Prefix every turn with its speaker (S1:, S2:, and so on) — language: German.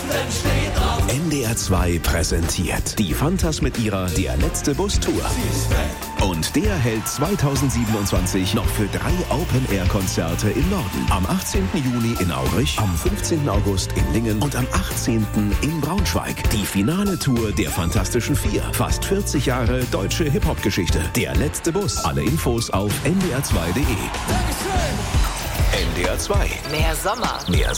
S1: NDR 2 präsentiert die Fantas mit ihrer Der letzte Bus Tour. Und der hält 2027 noch für 3 Open-Air-Konzerte im Norden. Am 18. Juni in Aurich, am 15. August in Lingen und am 18. in Braunschweig. Die finale Tour der Fantastischen Vier. Fast 40 Jahre deutsche Hip-Hop-Geschichte. Der letzte Bus. Alle Infos auf ndr2.de. NDR 2.
S2: Mehr Sommer.
S1: Mehr